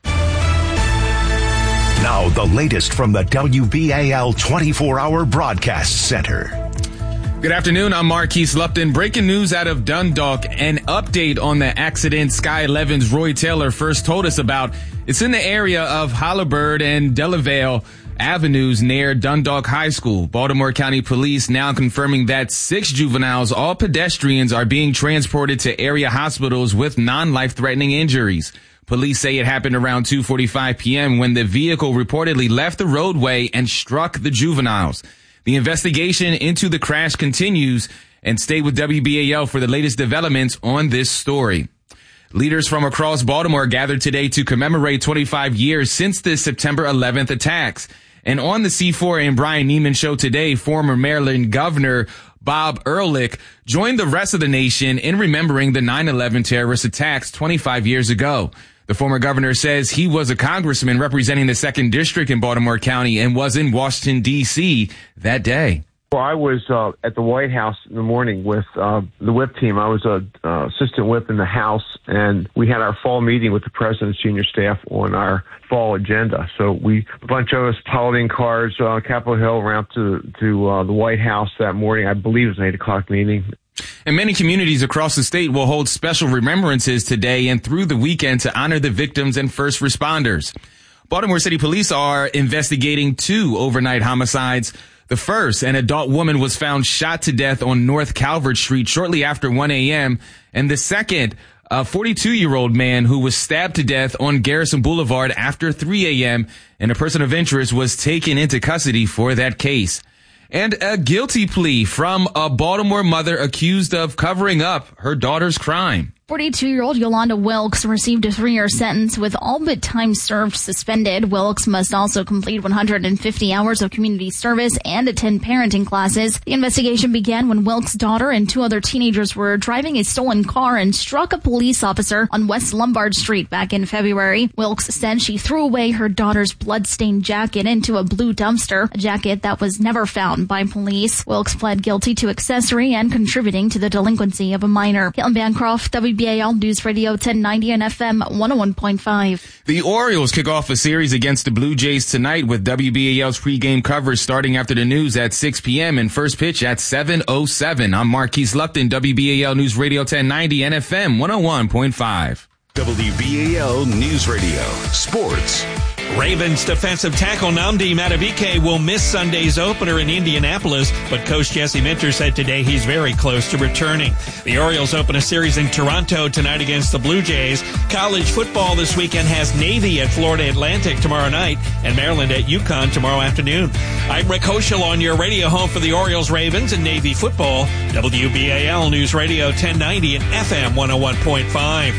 Now the latest from the W B A L twenty-four hour Broadcast Center. Good afternoon, I'm Marquise Lupton. Breaking news out of Dundalk. An update on the accident Sky eleven's Roy Taylor first told us about. It's in the area of Halliburton and Delavale Avenues near Dundalk High School. Baltimore County Police now confirming that six juveniles, all pedestrians, are being transported to area hospitals with non-life-threatening injuries. Police say it happened around two forty-five p.m. when the vehicle reportedly left the roadway and struck the juveniles. The investigation into the crash continues, and stay with W B A L for the latest developments on this story. Leaders from across Baltimore gathered today to commemorate twenty-five years since the September eleventh attacks. And on the C four and Brian Neiman show today, former Maryland Governor Bob Ehrlich joined the rest of the nation in remembering the nine eleven terrorist attacks twenty-five years ago. The former governor says he was a congressman representing the second district in Baltimore County and was in Washington, D C that day. Well, I was uh, at the White House in the morning with uh, the whip team. I was a uh, assistant whip in the House, and we had our fall meeting with the president's senior staff on our fall agenda. So we, a bunch of us piloting cars, uh, Capitol Hill around to, to uh, the White House that morning. I believe it was an eight o'clock meeting. And many communities across the state will hold special remembrances today and through the weekend to honor the victims and first responders. Baltimore City Police are investigating two overnight homicides. The first, an adult woman was found shot to death on North Calvert Street shortly after one a.m. And the second, a forty-two-year-old man who was stabbed to death on Garrison Boulevard after three a.m. And a person of interest was taken into custody for that case. And a guilty plea from a Baltimore mother accused of covering up her daughter's crime. forty-two-year-old Yolanda Wilkes received a three-year sentence with all but time served suspended. Wilkes must also complete one hundred fifty hours of community service and attend parenting classes. The investigation began when Wilkes' daughter and two other teenagers were driving a stolen car and struck a police officer on West Lombard Street back in February. Wilkes said she threw away her daughter's blood-stained jacket into a blue dumpster, a jacket that was never found by police. Wilkes pled guilty to accessory and contributing to the delinquency of a minor. Caitlin Bancroft, W B A L News Radio ten ninety and F M one oh one point five. The Orioles kick off a series against the Blue Jays tonight with W B A L's pregame coverage starting after the news at six p.m. and first pitch at seven oh seven. I'm Marquise Lupton, W B A L News Radio ten ninety and F M one oh one point five. W B A L News Radio Sports. Ravens defensive tackle Nnamdi Madubuike will miss Sunday's opener in Indianapolis, but Coach Jesse Minter said today he's very close to returning. The Orioles open a series in Toronto tonight against the Blue Jays. College football this weekend has Navy at Florida Atlantic tomorrow night and Maryland at UConn tomorrow afternoon. I'm Rick Hoschel on your radio home for the Orioles, Ravens, and Navy football. W B A L News Radio ten ninety and F M one oh one point five.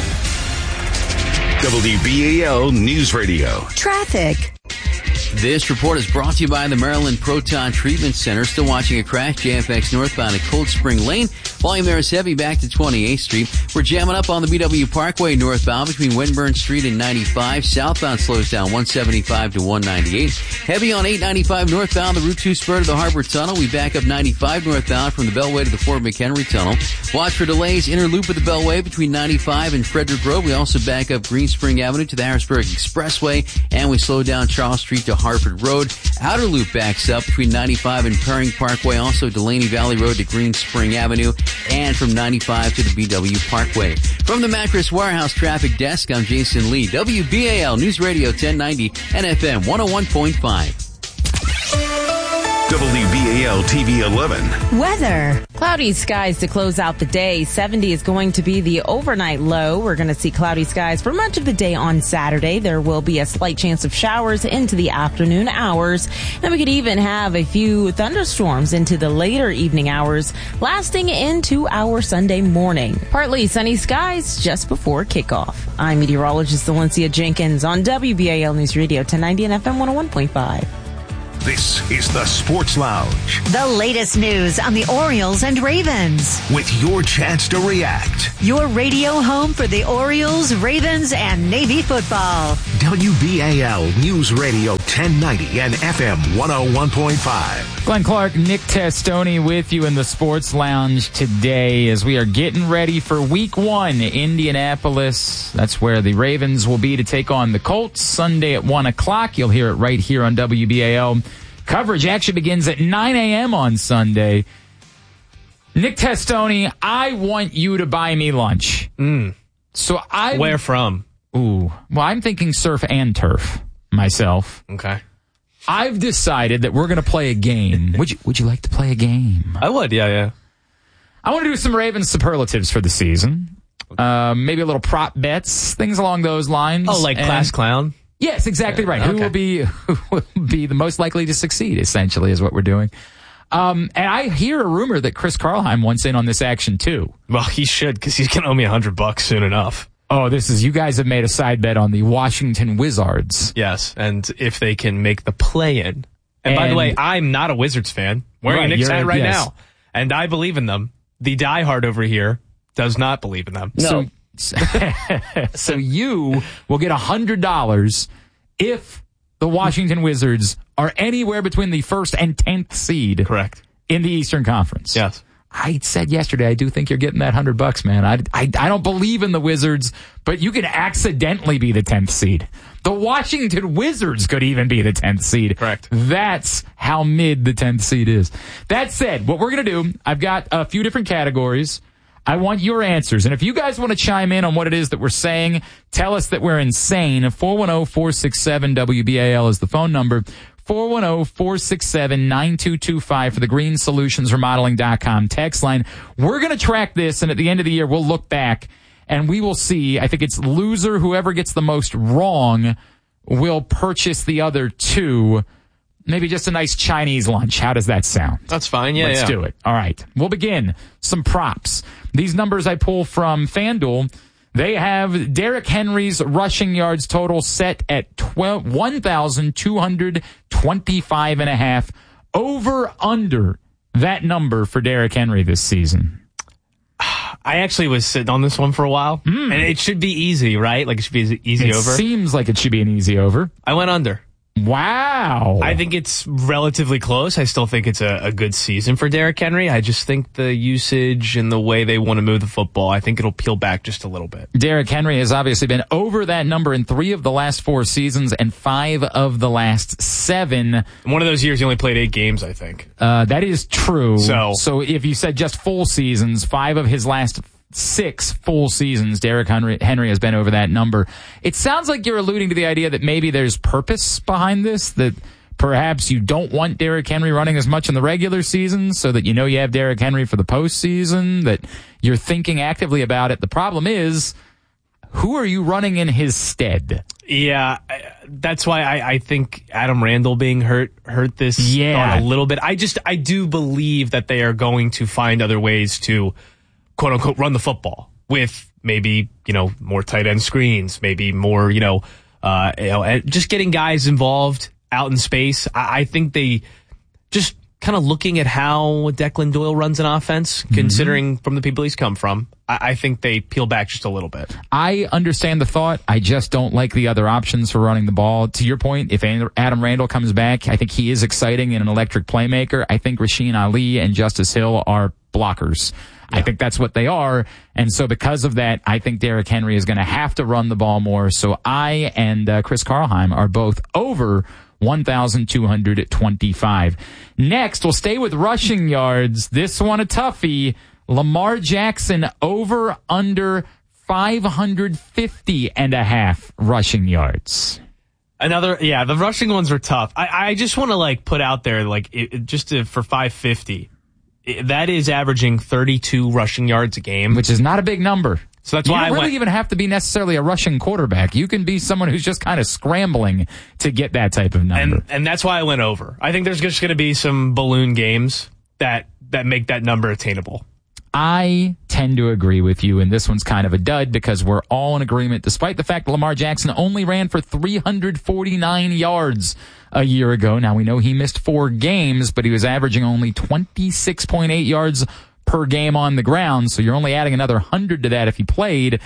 W B A L News Radio. Traffic. This report is brought to you by the Maryland Proton Treatment Center. Still watching a crash, J F X northbound at Cold Spring Lane. Volume there is heavy back to twenty-eighth Street. We're jamming up on the B W Parkway northbound between Winburn Street and ninety-five. Southbound slows down one seventy-five to one ninety-eight. Heavy on eight ninety-five northbound, the Route two spur to the Harbor Tunnel. We back up ninety-five northbound from the Beltway to the Fort McHenry Tunnel. Watch for delays, inner loop of the Beltway between ninety-five and Frederick Road. We also back up Green Spring Avenue to the Harrisburg Expressway, and we slow down Charles Street to Hartford Road. Outer loop backs up between ninety-five and Perring Parkway, also Delaney Valley Road to Green Spring Avenue, and from ninety-five to the B W Parkway. From the Mattress Warehouse Traffic Desk, I'm Jason Lee, W B A L News Radio ten ninety and F M one oh one point five. W B A L T V eleven. Weather. Cloudy skies to close out the day. seventy is going to be the overnight low. We're going to see cloudy skies for much of the day on Saturday. There will be a slight chance of showers into the afternoon hours. And we could even have a few thunderstorms into the later evening hours, lasting into our Sunday morning. Partly sunny skies just before kickoff. I'm meteorologist Valencia Jenkins on W B A L News Radio ten ninety and F M one oh one point five. This is the Sports Lounge. The latest news on the Orioles and Ravens. With your chance to react. Your radio home for the Orioles, Ravens, and Navy football. W B A L News Radio ten ninety and F M one oh one point five. Glenn Clark, Nick Testoni with you in the Sports Lounge today as we are getting ready for week one. Indianapolis, that's where the Ravens will be to take on the Colts Sunday at one o'clock. You'll hear it right here on W B A L. Coverage actually begins at nine a.m. on Sunday. Nick Testoni, I want you to buy me lunch. Mm. So I Where from? Ooh. Well, I'm thinking surf and turf myself. Okay. I've decided that we're going to play a game. Would you Would you like to play a game? I would, yeah, yeah. I want to do some Ravens superlatives for the season. Um, maybe a little prop bets, things along those lines. Oh, like and, Class Clown? Yes, exactly right. Okay. Who will be who will be the most likely to succeed, essentially, is what we're doing. Um, and I hear a rumor that Chris Karlheim wants in on this action, too. Well, he should, because he's going to owe me a hundred bucks soon enough. Oh, this is, you guys have made a side bet on the Washington Wizards. Yes, and if they can make the play-in. And, and by the way, I'm not a Wizards fan. Wearing right, a Knicks hat right yes. now. And I believe in them. The diehard over here does not believe in them. No. So, so you will get one hundred dollars if the Washington Wizards are anywhere between the first and tenth seed. Correct. In the Eastern Conference. Yes. I said yesterday, I do think you're getting that hundred bucks, man. I, I, I don't believe in the Wizards, but you can accidentally be the tenth seed. The Washington Wizards could even be the tenth seed. Correct. That's how mid the tenth seed is. That said, what we're going to do, I've got a few different categories. I want your answers. And if you guys want to chime in on what it is that we're saying, tell us that we're insane. four one zero, four six seven, W B A L is the phone number. four one zero, four six seven, nine two two five for the green solutions remodeling dot com text line. We're going to track this, and at the end of the year, we'll look back, and we will see. I think it's loser, whoever gets the most wrong, will purchase the other two. Maybe just a nice Chinese lunch. How does that sound? That's fine. Yeah, Let's yeah. do it. All right. We'll begin. Some props. These numbers I pull from FanDuel. They have Derrick Henry's rushing yards total set at one thousand two hundred twenty-five and a half. Over under that number for Derrick Henry this season. I actually was sitting on this one for a while, mm. and it should be easy, right? Like it should be easy it over. It seems like it should be an easy over. I went under. Wow. I think it's relatively close. I still think it's a, a good season for Derrick Henry. I just think the usage and the way they want to move the football, I think it'll peel back just a little bit. Derrick Henry has obviously been over that number in three of the last four seasons and five of the last seven. One of those years he only played eight games, I think. Uh, that is true. So, so if you said just full seasons, five of his last six full seasons, Derrick Henry, Henry has been over that number. It sounds like you're alluding to the idea that maybe there's purpose behind this, that perhaps you don't want Derrick Henry running as much in the regular season so that you know you have Derrick Henry for the postseason, that you're thinking actively about it. The problem is, who are you running in his stead? Yeah, that's why I, I think Adam Randall being hurt hurt this yeah. on a little bit. I just, I do believe that they are going to find other ways to quote unquote run the football with maybe, you know, more tight end screens, maybe more, you know, uh, you know, just getting guys involved out in space. I, I think they just kind of looking at how Declan Doyle runs an offense, mm-hmm. considering from the people he's come from, I, I think they peel back just a little bit. I understand the thought. I just don't like the other options for running the ball. To your point, if Adam Randall comes back, I think he is exciting and an electric playmaker. I think Rasheen Ali and Justice Hill are blockers. Yeah. I think that's what they are. And so because of that, I think Derrick Henry is going to have to run the ball more. So I and uh, Chris Karlheim are both over one thousand two hundred twenty-five. Next, we'll stay with rushing yards. This one a toughie. Lamar Jackson over under five hundred fifty and a half rushing yards. Another, yeah, the rushing ones are tough. I, I just want to like put out there, like, it, it just to, for five fifty, it, that is averaging thirty-two rushing yards a game, which is not a big number. So that's you why don't I really went, even have to be necessarily a rushing quarterback. You can be someone who's just kind of scrambling to get that type of number. and and that's why I went over. I think there's just going to be some balloon games that that make that number attainable. I tend to agree with you, and this one's kind of a dud because we're all in agreement, despite the fact that Lamar Jackson only ran for three hundred forty-nine yards a year ago. Now, we know he missed four games, but he was averaging only twenty-six point eight yards per game on the ground, so you're only adding another one hundred to that if he played.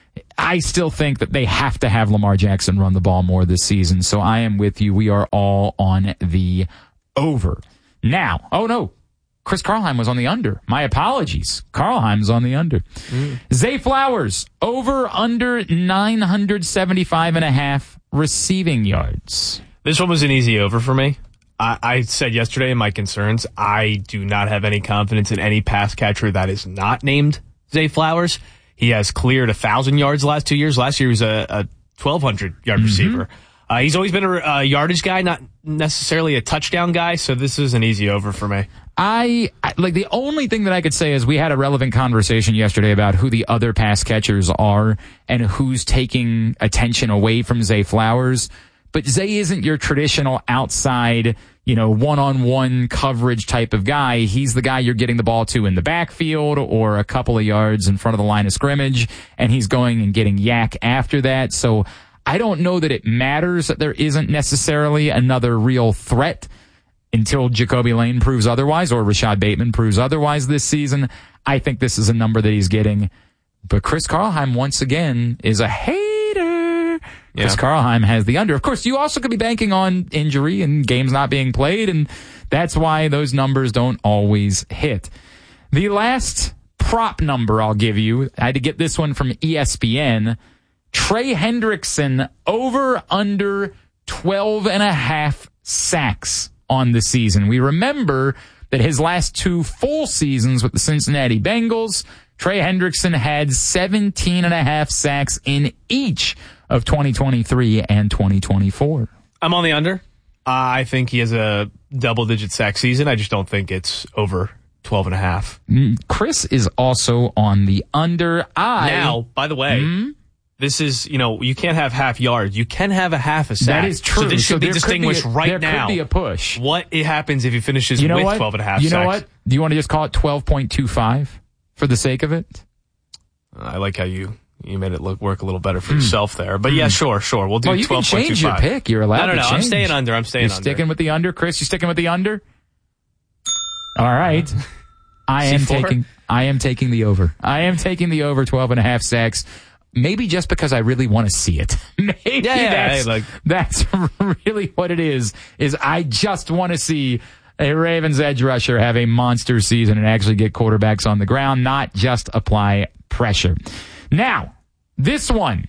I still think that they have to have Lamar Jackson run the ball more this season, so I am with you. We are all on the over. Now, oh no. Chris Karlheim was on the under. My apologies. Karlheim's on the under. Mm. Zay Flowers, over under nine seventy-five and a half receiving yards. This one was an easy over for me. I, I said yesterday in my concerns, I do not have any confidence in any pass catcher that is not named Zay Flowers. He has cleared one thousand yards the last two years. Last year he was a, a twelve hundred yard mm-hmm. receiver. Uh, he's always been a, a yardage guy, not necessarily a touchdown guy, so this is an easy over for me. I, I like the only thing that I could say is we had a relevant conversation yesterday about who the other pass catchers are and who's taking attention away from Zay Flowers. But Zay isn't your traditional outside, you know, one-on-one coverage type of guy. He's the guy you're getting the ball to in the backfield or a couple of yards in front of the line of scrimmage, and he's going and getting yak after that. So I don't know that it matters that there isn't necessarily another real threat until Jacoby Lane proves otherwise or Rashad Bateman proves otherwise this season. I think this is a number that he's getting. But Chris Karlheim, once again, is a hater. Yeah. Chris Karlheim has the under. Of course, you also could be banking on injury and games not being played, and that's why those numbers don't always hit. The last prop number I'll give you, I had to get this one from E S P N. Trey Hendrickson over under twelve and a half sacks on the season. We remember that his last two full seasons with the Cincinnati Bengals, Trey Hendrickson had seventeen and a half sacks in each of twenty twenty-three and twenty twenty-four. I'm on the under. Uh, I think he has a double-digit sack season. I just don't think it's over twelve and a half. Chris is also on the under. I Now, by the way, mm-hmm. This is, you know, you can't have half yards. You can have a half a sack. That is true. So this should so be distinguished be a, right there now. There could be a push. What it happens if he finishes you know with what? twelve and a half you sacks? You know what? Do you want to just call it twelve point two five for the sake of it? I like how you, you made it look work a little better for mm. yourself there. But yeah, sure, sure. We'll do well, you twelve point two five. You can change your pick. You're allowed no, no, to no, change. I'm staying under. I'm staying You're under. sticking with the under? Chris, you sticking with the under? All right. I am C four? taking I am taking the over. I am taking the over twelve and a half sacks. Maybe just because I really want to see it. Maybe yeah, yeah, that's, hey, like, that's really what it is, is I just want to see a Ravens edge rusher have a monster season and actually get quarterbacks on the ground, not just apply pressure. Now, this one.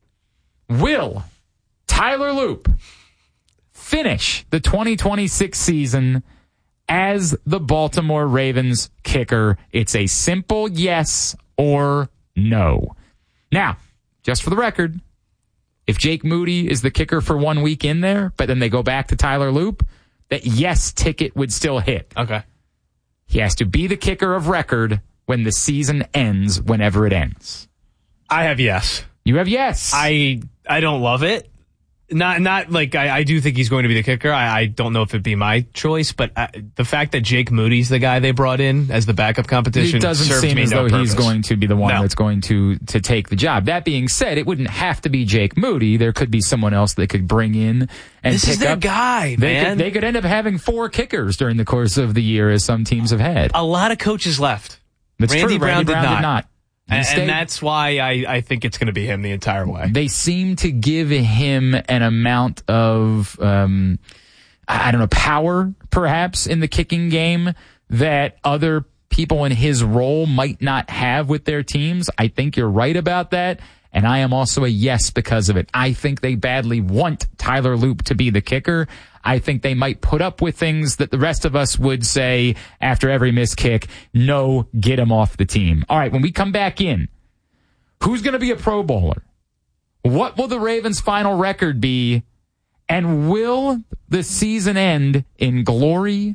Will Tyler Loop finish the twenty twenty-six season as the Baltimore Ravens kicker? It's a simple yes or no. Now, just for the record, if Jake Moody is the kicker for one week in there, but then they go back to Tyler Loop, that yes ticket would still hit. Okay. He has to be the kicker of record when the season ends, whenever it ends. I have yes. You have yes. I I don't love it. Not not like I, I do think he's going to be the kicker. I, I don't know if it'd be my choice, but I, the fact that Jake Moody's the guy they brought in as the backup competition it doesn't serves seem me as no though purpose. He's going to be the one no. that's going to to take the job. That being said, it wouldn't have to be Jake Moody. There could be someone else they could bring in and this pick is their up. guy, they man. Could, they could end up having four kickers during the course of the year, as some teams have had. A lot of coaches left. That's Randy true. Brown, Randy did, Brown not. did not. And, stayed, and that's why I, I think it's going to be him the entire way. They seem to give him an amount of, um, I don't know, power, perhaps, in the kicking game that other people in his role might not have with their teams. I think you're right about that. And I am also a yes because of it. I think they badly want Tyler Loop to be the kicker. I think they might put up with things that the rest of us would say after every missed kick, no, get him off the team. All right, when we come back in, who's going to be a Pro Bowler? What will the Ravens' final record be? And will the season end in glory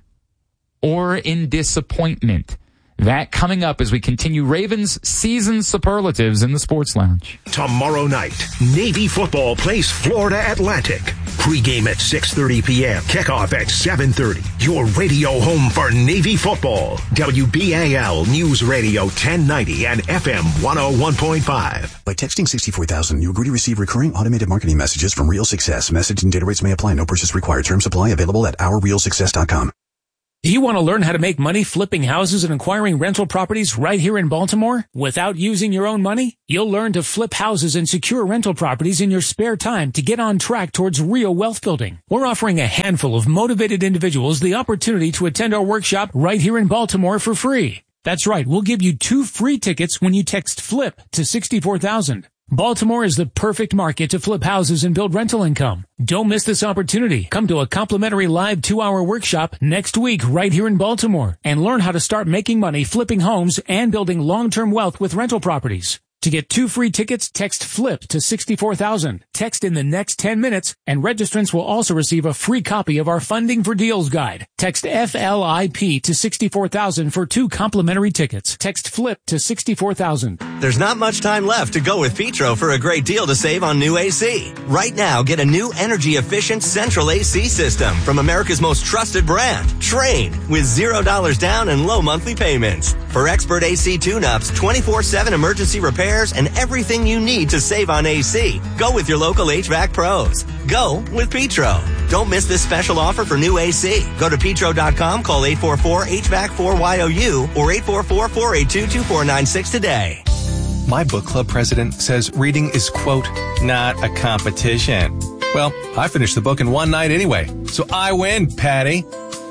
or in disappointment? That coming up as we continue Ravens season superlatives in the Sports Lounge. Tomorrow night, Navy football plays Florida Atlantic. Pre-game at six thirty p.m. Kickoff at seven thirty. Your radio home for Navy football. W B A L News Radio ten ninety and F M one oh one point five. By texting sixty-four thousand, you agree to receive recurring automated marketing messages from Real Success. Message and data rates may apply. No purchase required. Terms apply. Available at our real success dot com. Do you want to learn how to make money flipping houses and acquiring rental properties right here in Baltimore without using your own money? You'll learn to flip houses and secure rental properties in your spare time to get on track towards real wealth building. We're offering a handful of motivated individuals the opportunity to attend our workshop right here in Baltimore for free. That's right, we'll give you two free tickets when you text FLIP to sixty-four thousand. Baltimore is the perfect market to flip houses and build rental income. Don't miss this opportunity. Come to a complimentary live two-hour workshop next week right here in Baltimore and learn how to start making money flipping homes and building long-term wealth with rental properties. To get two free tickets, text FLIP to sixty-four thousand. Text in the next ten minutes, and registrants will also receive a free copy of our Funding for Deals guide. Text F L I P to sixty-four thousand for two complimentary tickets. Text FLIP to sixty-four thousand. There's not much time left to go with Petro for a great deal to save on new A C. Right now, get a new energy-efficient central A C system from America's most trusted brand, Trane, with zero dollars down and low monthly payments. For expert A C tune-ups, twenty-four seven emergency repairs, and everything you need to save on A C, go with your local H V A C pros. Go with Petro. Don't miss this special offer for new A C. Go to petro dot com, call eight four four H V A C four Y O U or eight four four, four eight two, two four nine six today. My book club president says reading is, quote, not a competition. Well, I finished the book in one night anyway, so I win, Patty.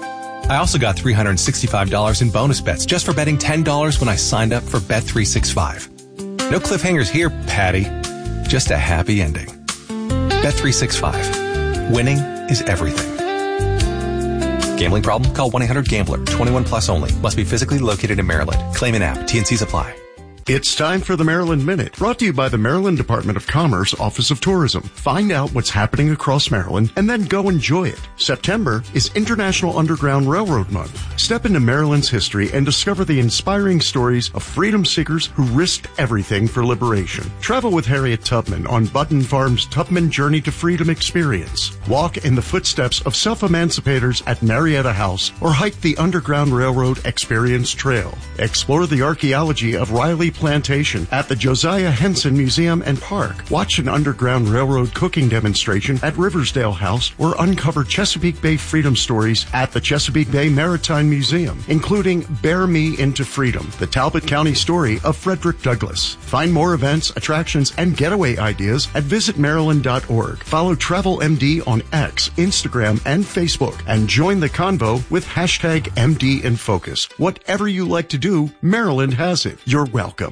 I also got three hundred sixty-five dollars in bonus bets just for betting ten dollars when I signed up for Bet three sixty-five. No cliffhangers here, Patty. Just a happy ending. Bet three sixty-five. Winning is everything. Gambling problem? Call one eight hundred gambler. twenty-one plus only. Must be physically located in Maryland. Claim an app. T N Cs apply. It's time for the Maryland Minute, brought to you by the Maryland Department of Commerce, Office of Tourism. Find out what's happening across Maryland and then go enjoy it. September is International Underground Railroad Month. Step into Maryland's history and discover the inspiring stories of freedom seekers who risked everything for liberation. Travel with Harriet Tubman on Button Farm's Tubman Journey to Freedom experience. Walk in the footsteps of self-emancipators at Marietta House or hike the Underground Railroad Experience Trail. Explore the archaeology of Riley Plantation at the Josiah Henson Museum and Park. Watch an Underground Railroad cooking demonstration at Riversdale House or uncover Chesapeake Bay freedom stories at the Chesapeake Bay Maritime Museum, including Bear Me into Freedom, the Talbot County story of Frederick Douglass. Find more events, attractions, and getaway ideas at visit maryland dot org. Follow Travel M D on X, Instagram, and Facebook, and join the convo with hashtag M D in Focus. Whatever you like to do, Maryland has it. You're welcome.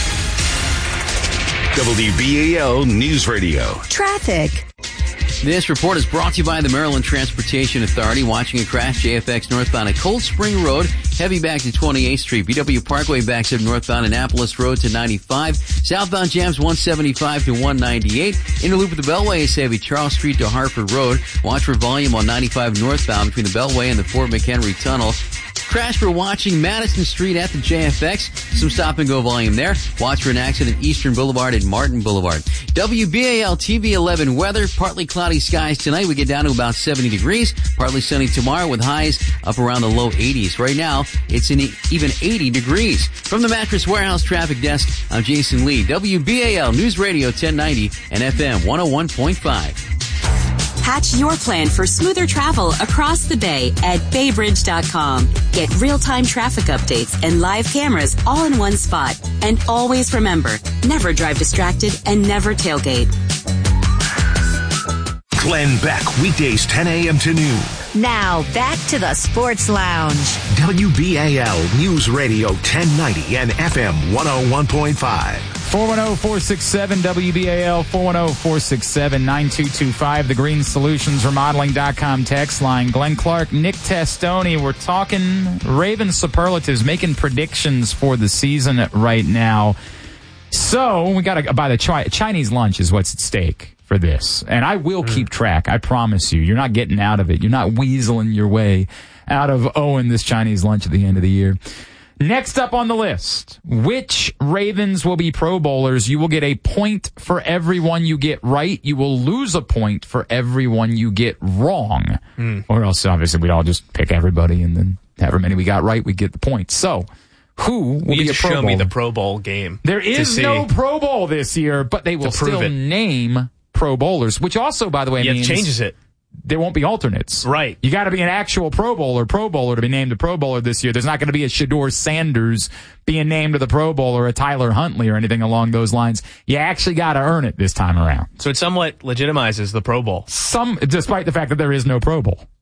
W B A L News Radio. Traffic. This report is brought to you by the Maryland Transportation Authority. Watching a crash, J F X northbound at Cold Spring Road, heavy back to twenty-eighth Street. B W Parkway backs up northbound Annapolis Road to ninety-five. Southbound jams one seventy-five to one ninety-eight. Inner loop of the Beltway is heavy Charles Street to Hartford Road. Watch for volume on ninety-five northbound between the Beltway and the Fort McHenry Tunnel. Crash for watching Madison Street at the J F X. Some stop and go volume there. Watch for an accident Eastern Boulevard and Martin Boulevard. W B A L T V eleven weather. Partly cloudy skies tonight. We get down to about seventy degrees. Partly sunny tomorrow with highs up around the low eighties. Right now, it's in even eighty degrees. From the Mattress Warehouse Traffic Desk, I'm Jason Lee. W B A L News Radio ten ninety and F M one oh one point five. Hatch your plan for smoother travel across the bay at baybridge dot com. Get real-time traffic updates and live cameras all in one spot. And always remember, never drive distracted and never tailgate. Glenn Beck, weekdays ten a.m. to noon. Now, back to the Sports Lounge. W B A L News Radio ten ninety and F M one oh one point five. four one zero, four six seven, W B A L, four one zero, four six seven, nine two two five, the Green Solutions Remodeling dot com text line. Glenn Clark, Nick Testoni. We're talking Ravens superlatives, making predictions for the season right now. So we got to buy the chi- Chinese lunch is what's at stake for for this. And I will mm. keep track. I promise you. You're not getting out of it. You're not weaseling your way out of owing this Chinese lunch at the end of the year. Next up on the list, which Ravens will be Pro Bowlers? You will get a point for every one you get right. You will lose a point for every one you get wrong. Mm. Or else, obviously, we'd all just pick everybody, and then however many we got right, we get the points. So, who will you be a Pro show Bowler? me the Pro Bowl game. There is no Pro Bowl this year, but they will still it. name Pro Bowlers, which also, by the way, yeah, means it changes it. There won't be alternates. Right. You got to be an actual Pro Bowler, Pro Bowler to be named a Pro Bowler this year. There's not going to be a Shedeur Sanders being named to the Pro Bowl or a Tyler Huntley or anything along those lines. You actually got to earn it this time around. So it somewhat legitimizes the Pro Bowl. Some, despite the fact that there is no Pro Bowl.